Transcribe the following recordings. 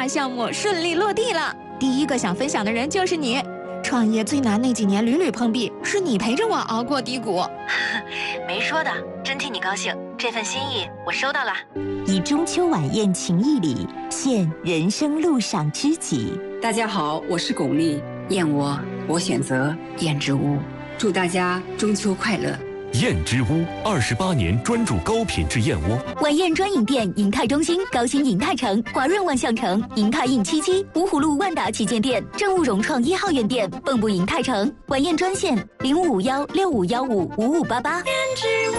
大项目顺利落地了。第一个想分享的人就是你。创业最难那几年屡屡碰壁，是你陪着我熬过低谷。 没说的，真替你高兴。这份心意我收到了。 以中秋晚宴情谊礼，献人生路上知己。 大家好，我是巩俐，燕窝我选择燕之屋。祝大家中秋快乐。 燕之屋28年专注高品质燕窝。 晚宴专营店：银泰中心、高新银泰城、华润万象城、银泰印77、芜湖路万达旗舰店、政务融创1号院店、蚌埠银泰城。晚宴专线0551655588。 燕之屋。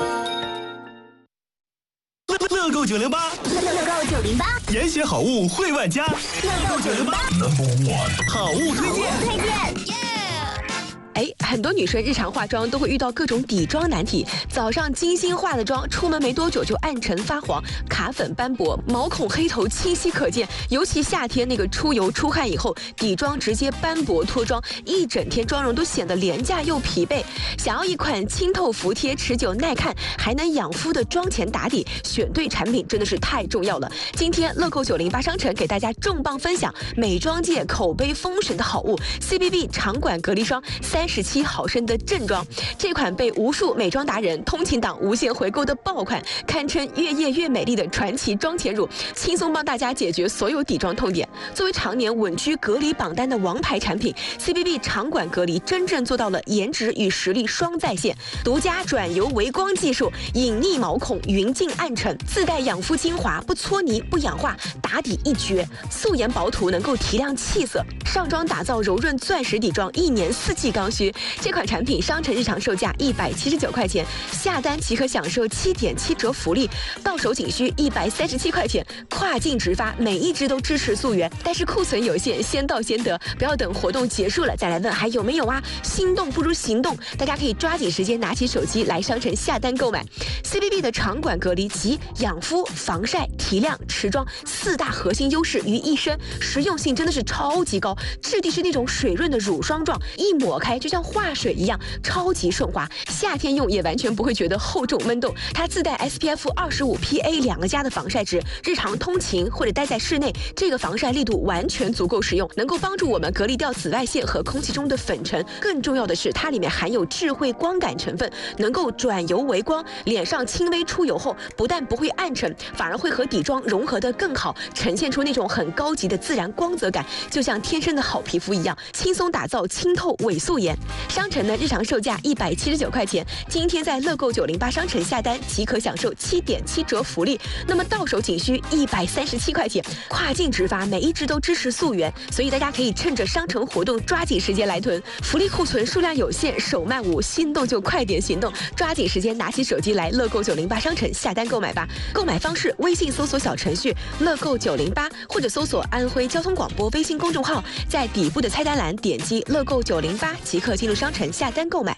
乐购908， 乐购908， 严选好物惠万家。乐购908 ，Number 1，好物推荐。 很多女生日常化妆都会遇到各种底妆难题。早上精心化的妆，出门没多久就暗沉发黄、卡粉斑驳、毛孔黑头清晰可见。尤其夏天那个出油出汗以后，底妆直接斑驳脱妆，一整天妆容都显得廉价又疲惫。想要一款清透服帖、持久耐看，还能养肤的妆前打底，选对产品真的是太重要了。今天乐购908商城给大家重磅分享美妆界口碑封神的好物 CBB 长管隔离霜37毫升的正装，这款被无数美妆达人、通勤党无限回购的爆款，堪称越夜越美丽的传奇妆前乳，轻松帮大家解决所有底妆痛点。作为常年稳居隔离榜单的王牌产品 ，CBB 长管隔离真正做到了颜值与实力双在线，独家转油微光技术，隐匿毛孔，匀净暗沉，自带养肤精华，不搓泥不氧化，打底一绝，素颜薄涂能够提亮气色，上妆打造柔润钻石底妆，1年4季刚需。这款产品商城日常售价179块钱，下单即可享受7.7折福利，到手仅需137块钱，跨境直发，每一支都支持溯源。但是库存有限，先到先得，不要等活动结束了再来问还有没有啊！心动不如行动，大家可以抓紧时间拿起手机来商城下单购买。CBB 的长管隔离集养肤、防晒、提亮、持妆4大核心优势于一身，实用性真的是超级高，质地是那种水润的乳霜状，一抹开就像化水一样，超级顺滑，夏天用也完全不会觉得厚重闷动。它自带 SPF 25 PA2个+的防晒值，日常通勤或者待在室内，这个防晒力度完全足够实用，能够帮助我们隔离掉紫外线和空气中的粉尘。更重要的是，它里面含有智慧光感成分，能够转油为光，脸上轻微出油后，不但不会暗沉，反而会和底妆融合得更好，呈现出那种很高级的自然光泽感，就像天生的好皮肤一样，轻松打造清透伪素颜。商城的日常售价179块钱，今天在乐购908商城下单即可享受7.7折福利，那么到手仅需137块钱，跨境直发，每一支都支持溯源，所以大家可以趁着商城活动抓紧时间来囤，福利库存数量有限，手慢无，心动就快点行动，抓紧时间拿起手机来乐购908商城下单购买吧。购买方式：微信搜索小程序乐购908，或者搜索安徽交通广播微信公众号，在底部的菜单栏点击乐购908即可进入商城下单购买。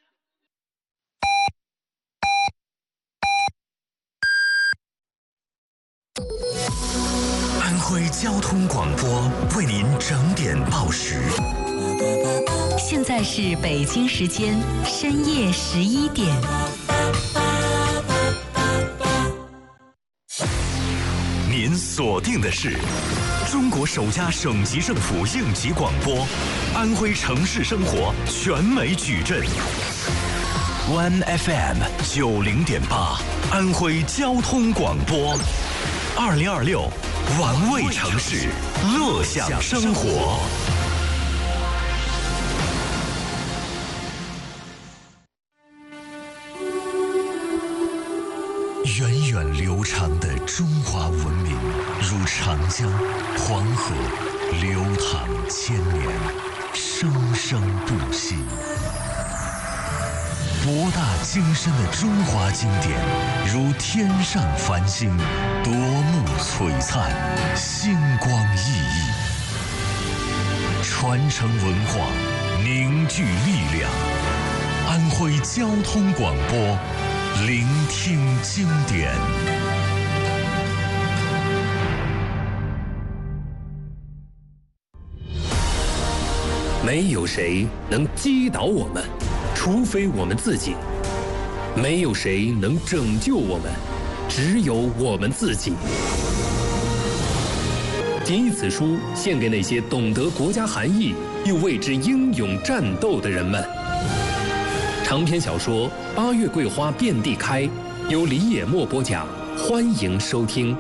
安徽交通广播为您整点报时。 现在是北京时间深夜11点。 您锁定的是中国首家省级政府应急广播，安徽城市生活全美矩阵。One FM 90.8，安徽交通广播，2026玩味城市，乐享生活。源远流长的中华文明，如长江、黄河，流淌千年，生生不息。博大精深的中华经典，如天上繁星，夺目璀璨，星光熠熠。传承文化，凝聚力量。安徽交通广播，聆听经典。 没有谁能击倒我们，除非我们自己；没有谁能拯救我们，只有我们自己。 谨以此书献给那些懂得国家含义又为之英勇战斗的人们。长篇小说《八月桂花遍地开》由李野墨播讲，欢迎收听。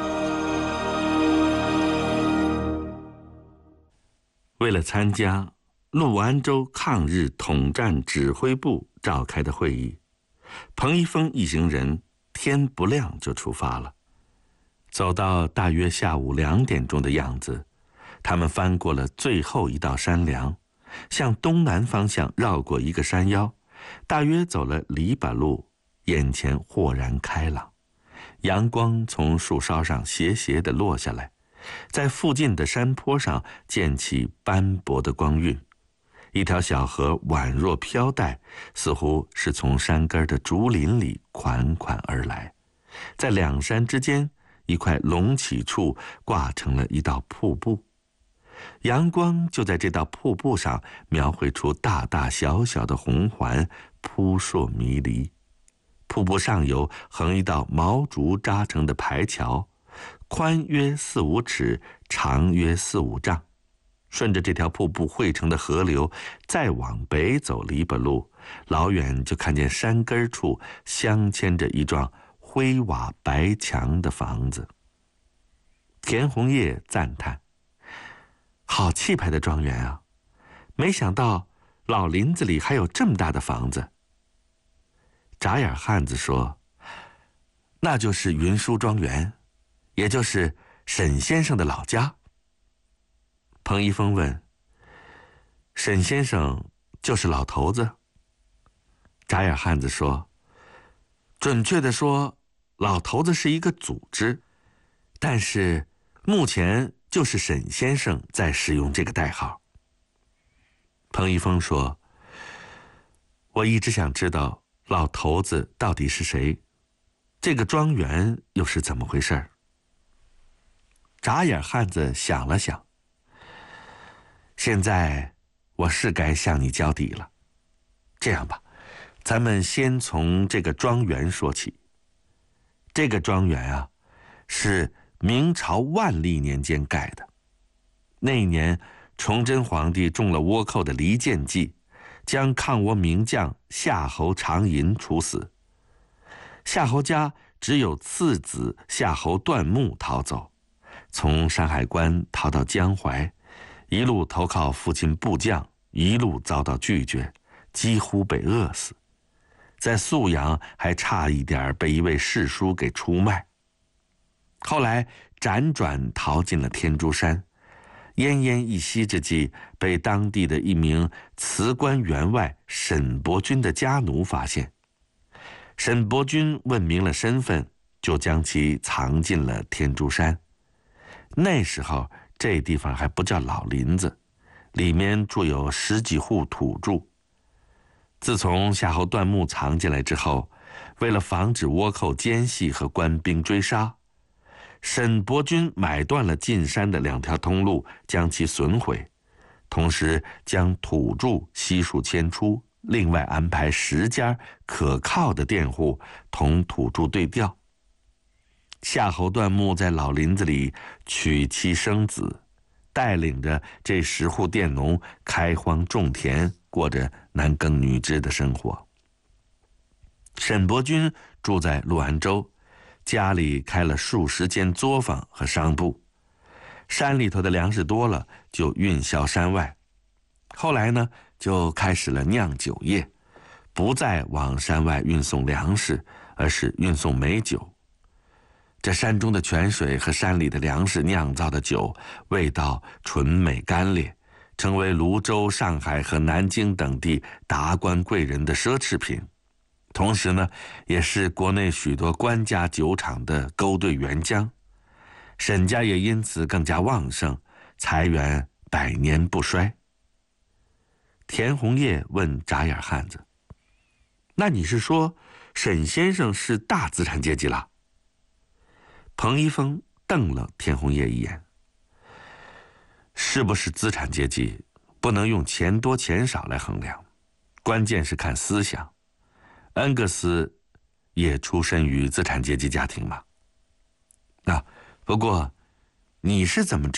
为了参加陆安州抗日统战指挥部召开的会议，彭一峰一行人天不亮就出发了。走到大约下午2点钟的样子，他们翻过了最后一道山梁，向东南方向绕过一个山腰，大约走了里把路，眼前豁然开朗，阳光从树梢上斜斜地落下来，在附近的山坡上溅起斑驳的光晕。一条小河宛若飘带，似乎是从山根的竹林里款款而来，在两山之间一块隆起处挂成了一道瀑布，阳光就在这道瀑布上描绘出大大小小的红环，扑朔迷离。瀑布上游横一道毛竹扎成的排桥，宽约4、5尺，长约4、5丈。顺着这条瀑布汇成的河流，再往北走篱笆路，老远就看见山根处镶嵌着一幢灰瓦白墙的房子。田红叶赞叹：“好气派的庄园啊！没想到老林子里还有这么大的房子。”眨眼汉子说：“那就是云舒庄园，也就是沈先生的老家。”彭一峰问：“沈先生就是老头子？”眨眼汉子说：“准确地说，老头子是一个组织，但是目前就是沈先生在使用这个代号。”彭一峰说：“我一直想知道老头子到底是谁，这个庄园又是怎么回事？”眨眼汉子想了想：“现在我是该向你交底了。这样吧，咱们先从这个庄园说起。这个庄园啊，是明朝万历年间盖的。那一年，崇祯皇帝中了倭寇的离间计，将抗倭名将夏侯长寅处死。夏侯家只有次子夏侯段木逃走，从山海关逃到江淮，一路投靠父亲部将，一路遭到拒绝，几乎被饿死。在宿阳还差一点被一位士叔给出卖。后来辗转逃进了天竺山，奄奄一息之际，被当地的一名辞官员外沈伯钧的家奴发现。沈伯钧问明了身份，就将其藏进了天竺山。那时候这地方还不叫老林子，里面住有10几户土著。自从夏侯段木藏进来之后，为了防止倭寇奸细和官兵追杀，沈伯钧买断了进山的2条通路，将其损毁，同时将土著悉数迁出，另外安排10家可靠的佃户同土著对调。夏侯段木在老林子里娶妻生子，带领着这10户佃农开荒种田，过着男耕女织的生活。沈伯钧住在陆安州，家里开了数10间作坊和商铺。山里头的粮食多了，就运销山外。后来呢，就开始了酿酒业，不再往山外运送粮食，而是运送美酒。这山中的泉水和山里的粮食酿造的酒，味道纯美甘冽，成为泸州、上海和南京等地达官贵人的奢侈品。同时呢，也是国内许多官家酒厂的勾兑原浆。沈家也因此更加旺盛，财源百年不衰。田红叶问眨眼汉子：“那你是说沈先生是大资产阶级了？”彭一峰瞪了田红叶一眼：“是不是资产阶级，不能用钱多钱少来衡量，关键是看思想。恩格斯也出身于资产阶级家庭嘛。不过你是怎么知